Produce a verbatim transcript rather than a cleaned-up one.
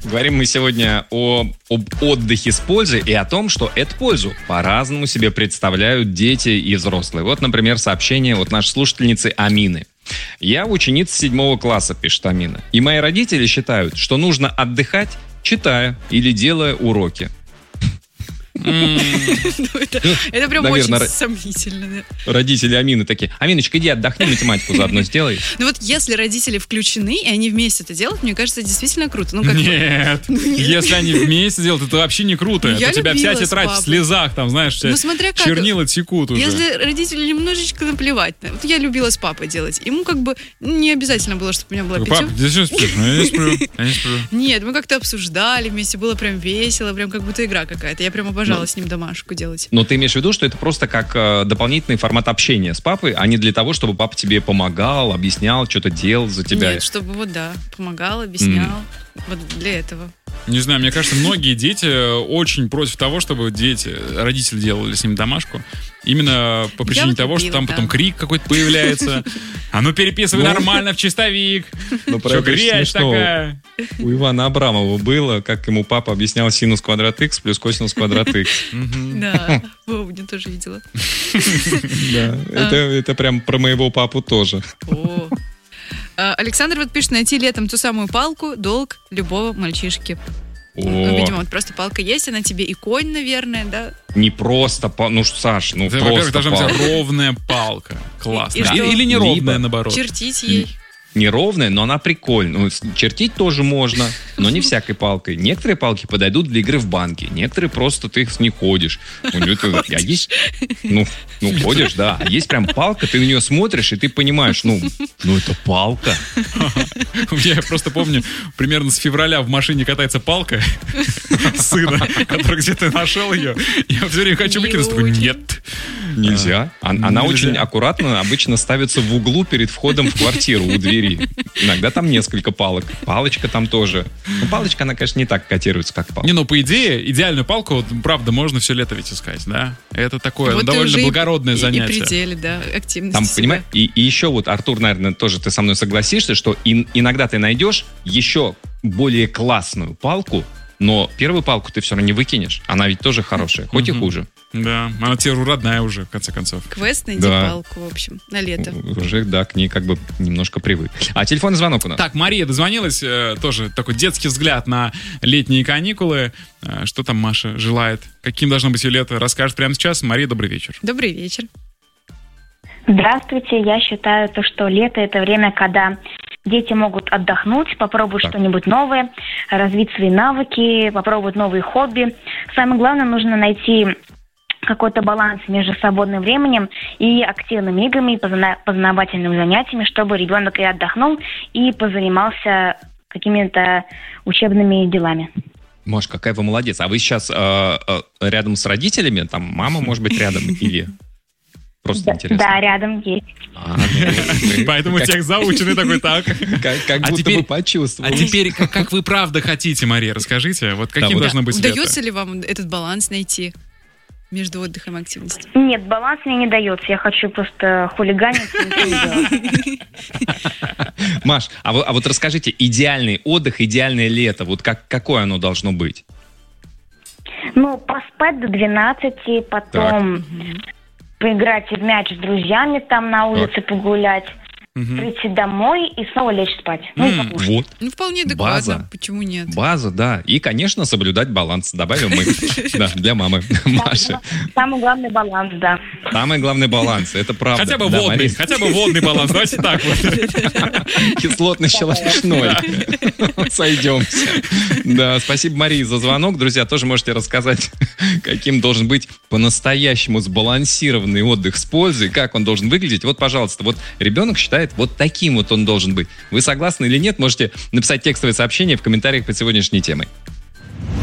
Говорим мы сегодня о, об отдыхе с пользой и о том, что эту пользу по-разному себе представляют дети и взрослые. Вот, например, сообщение от нашей слушательницы Амины. «Я ученица седьмого класса», пишет Амина. «И мои родители считают, что нужно отдыхать, читая или делая уроки». Это прям очень сомнительно. Родители Амины такие: Аминочка, иди отдохни, математику заодно сделай. Ну вот если родители включены, и они вместе это делают, мне кажется, действительно круто. Нет, если они вместе делают, это вообще не круто. У тебя вся тетрадь в слезах, там, знаешь, чернила текут уже. Если родители немножечко наплевать. Вот я любила с папой делать. Ему как бы не обязательно было, чтобы у меня была пятерка. Папа, ты что спишь? Ну, я не сплю, я не сплю. Нет, мы как-то обсуждали вместе, было прям весело, прям как будто игра какая-то. Я прям обожала с ним домашку делать. Но ты имеешь в виду, что это просто как э, дополнительный формат общения с папой, а не для того, чтобы папа тебе помогал, объяснял, что-то делал за тебя? Нет, чтобы вот да, помогал, объяснял. Mm. Вот для этого. Не знаю, мне кажется, многие дети очень против того, чтобы дети, родители делали с ним домашку. Именно по причине вот того, любила, что там да. потом крик какой-то появляется. А ну переписывай нормально в чистовик. Что грязь такая. У Ивана Абрамова было, как ему папа объяснял синус квадрат х плюс косинус квадрат х. Да, помню, тоже видела. Да, это прям про моего папу тоже. О. Александр вот пишет: найти летом ту самую палку — долг любого мальчишки. Ну, видимо, вот просто палка есть, она тебе и конь, наверное, да? Не просто палка, ну, Саш, ну, это, просто во-первых, должна палка. быть ровная палка. Классно. И, и или, или неровная, наоборот. Чертить ей. Неровная, но она прикольная. Ну, чертить тоже можно, но не всякой палкой. Некоторые палки подойдут для игры в банки, некоторые просто ты их не ходишь. Ну, это, а есть, ну, ну, ходишь, да. А есть прям палка, ты на нее смотришь, и ты понимаешь, ну, ну это палка. Я просто помню, примерно с февраля в машине катается палка сына, который где-то нашел ее. Я все время хочу выкинуть, такой: нет. Нельзя. Она очень аккуратно обычно ставится в углу перед входом в квартиру у двери. Иногда там несколько палок. Палочка там тоже. Ну, палочка, она, конечно, не так котируется, как палка. Не, ну, по идее, идеальную палку, вот, правда, можно все лето ведь искать, да? Это такое вот довольно благородное и, занятие. И пределе, да, активности. Там, понимаешь, и, и еще вот, Артур, наверное, тоже ты со мной согласишься, что и, иногда ты найдешь еще более классную палку, но первую палку ты все равно не выкинешь. Она ведь тоже хорошая, хоть угу. и хуже. Да, она тебе родная уже, в конце концов. Квест найди да. палку, в общем, на лето. Уже, да, к ней как бы немножко привык. А телефонный звонок у нас. Так, Мария дозвонилась, э, тоже такой детский взгляд на летние каникулы. Э, что там Маша желает? Каким должно быть ее лето? Расскажет прямо сейчас. Мария, добрый вечер. Добрый вечер. Здравствуйте. Я считаю, то, что лето — это время, когда дети могут отдохнуть, попробовать так. что-нибудь новое, развить свои навыки, попробовать новые хобби. Самое главное, нужно найти какой-то баланс между свободным временем и активными играми, и позна- познавательными занятиями, чтобы ребенок и отдохнул, и позанимался какими-то учебными делами. Маш, какая вы молодец. А вы сейчас э, э, рядом с родителями? Там мама, может быть, рядом? Или просто да, интересно? Да, рядом есть. А, ну, поэтому как... тех заученный такой так. Как, как будто а теперь, бы почувствовал. А теперь, как, как вы правда хотите, Мария, расскажите, вот каким да, должно быть лето? Удается ли вам этот баланс найти между отдыхом и активностью? Нет, баланс мне не дается. Я хочу просто хулиганить и Маш, а, вы, а вот расскажите, идеальный отдых, идеальное лето, вот как, какое оно должно быть? Ну, поспать до двенадцати, потом так. поиграть в мяч с друзьями там на улице, так. погулять. Угу. Прийти домой и снова лечь спать. Ну, mm, вот. Ну, вполне адекватно. База. Почему нет? База, да. И, конечно, соблюдать баланс. Добавим мы. Да, для мамы, Маши. Самый главный баланс, да. Самый главный баланс, это правда. Хотя бы водный, хотя бы водный баланс. Давайте так вот. Кислотно-щелочной. Сойдемся. Да, спасибо, Марии, за звонок. Друзья, тоже можете рассказать, каким должен быть по-настоящему сбалансированный отдых с пользой, как он должен выглядеть. Вот, пожалуйста, вот ребенок считает, вот таким вот он должен быть. Вы согласны или нет? Можете написать текстовое сообщение в комментариях под сегодняшней темой.